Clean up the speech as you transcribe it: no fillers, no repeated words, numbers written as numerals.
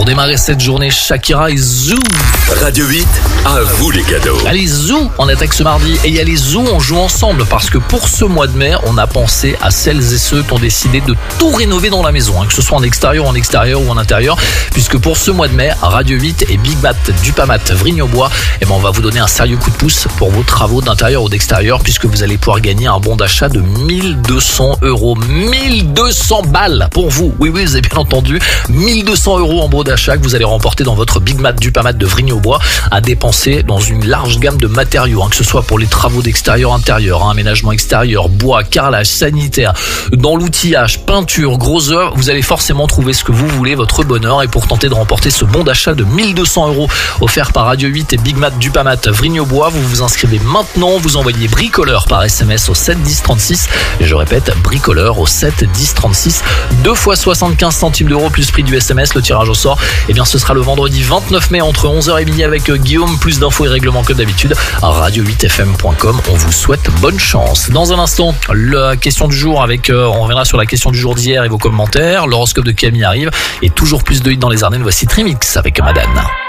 Pour démarrer cette journée, Shakira et Zou. Radio 8, à vous les cadeaux. Allez, Zou, on attaque ce mardi. Et allez, Zou, on joue ensemble parce que pour ce mois de mai, on a pensé à celles et ceux qui ont décidé de tout rénover dans la maison, que ce soit en extérieur ou en intérieur. Puisque pour ce mois de mai, Radio 8 et Big Mat du Pamat Vrigne-au-Bois, on va vous donner un sérieux coup de pouce pour vos travaux d'intérieur ou d'extérieur, puisque vous allez pouvoir gagner un bon d'achat de 1200 €. 1200 balles pour vous. Oui, vous avez bien entendu. 1200 € en bon d'achat que vous allez remporter dans votre Big Mat du Pamat de Vrigne-au-Bois à dépenser dans une large gamme de matériaux, que ce soit pour les travaux d'extérieur, intérieur, aménagement extérieur, bois, carrelage, sanitaire, dans l'outillage, peinture, gros œuvre, vous allez forcément trouver ce que vous voulez, votre bonheur. Et pour tenter de remporter ce bon d'achat de 1200 € offert par Radio 8 et Big Mat du Pamat Vrigne-au-Bois, vous vous inscrivez maintenant, vous envoyez bricoleur par SMS au 7 10 36 et je répète, bricoleur au 7 10 36, 2 fois 75 centimes d'euros plus prix du SMS. Le tirage au sort, ce sera le vendredi 29 mai entre 11h et midi avec Guillaume. Plus d'infos et règlements que d'habitude à radio8fm.com. On vous souhaite bonne chance. Dans un instant, la question du jour on reviendra sur la question du jour d'hier et vos commentaires. L'horoscope de Camille arrive et toujours plus de hits dans les Ardennes. Voici Trimix avec Madane.